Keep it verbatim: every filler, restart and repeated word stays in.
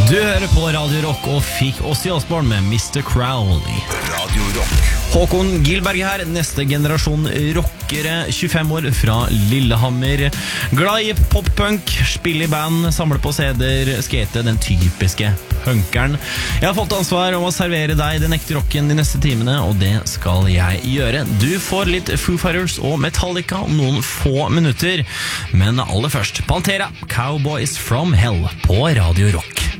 Du hører på Radio Rock og fikk Ozzy Osbourne med mister Crowley. Radio Rock. Håkon Gilberg her, neste generasjon rockere, tjuefem år fra Lillehammer. Glad i pop-punk, spille i band, samle på C D-er, skate, den typiske punkeren. Jeg har fått ansvar om å servere deg den ekte rocken de neste timene, og det skal jeg gjøre. Du får litt Foo Fighters og Metallica om noen få minutter, men aller først Pantera, Cowboys from Hell på Radio Rock.